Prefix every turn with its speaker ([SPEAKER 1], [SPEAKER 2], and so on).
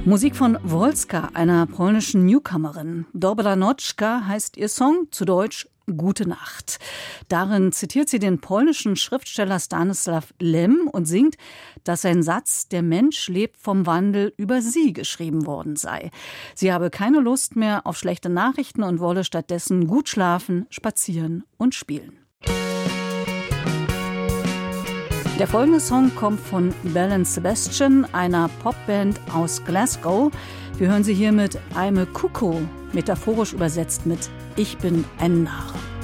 [SPEAKER 1] Musik von Wolska, einer polnischen Newcomerin. Dobranoczka heißt ihr Song, zu Deutsch Gute Nacht. Darin zitiert sie den polnischen Schriftsteller Stanisław Lem und singt, dass sein Satz „Der Mensch lebt vom Wandel" über sie geschrieben worden sei. Sie habe keine Lust mehr auf schlechte Nachrichten und wolle stattdessen gut schlafen, spazieren und spielen. Der folgende Song kommt von Belle & Sebastian, einer Popband aus Glasgow. Wir hören sie hier mit I'm a Cuckoo, metaphorisch übersetzt mit Ich bin ein Narr.